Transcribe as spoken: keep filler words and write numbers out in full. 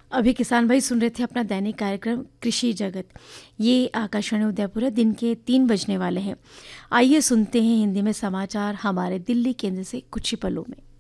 अभी किसान भाई सुन रहे थे अपना दैनिक कार्यक्रम कृषि जगत। ये आकाशवाणी उदयपुर है, दिन के तीन बजने वाले हैं। आइए सुनते हैं हिंदी में समाचार हमारे दिल्ली केंद्र से कुछ ही पलों में।